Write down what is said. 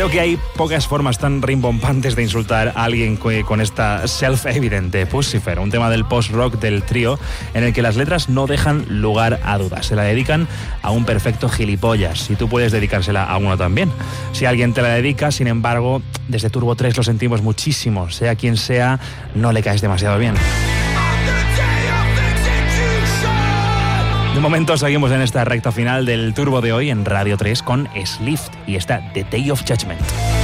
Creo que hay pocas formas tan rimbombantes de insultar a alguien con esta Self-Evident de Puscifer, un tema del post-rock del trío en el que las letras no dejan lugar a dudas. Se la dedican a un perfecto gilipollas y tú puedes dedicársela a uno también. Si alguien te la dedica, sin embargo, desde Turbo 3 lo sentimos muchísimo. Sea quien sea, no le caes demasiado bien. De momento seguimos en esta recta final del Turbo de hoy en Radio 3 con Slift y esta The Day of Judgment.